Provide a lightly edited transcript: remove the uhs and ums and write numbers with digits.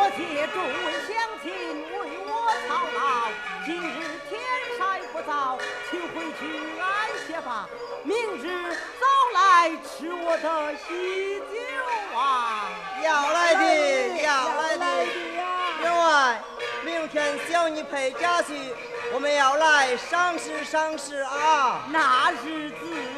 谢众位乡亲为我操劳，今日天晒不早，请回去安歇吧。明日早来吃我的喜酒啊！ 要来的，要来的。员外，明天小女陪嫁去，我们要来赏识赏识啊！ 那日子。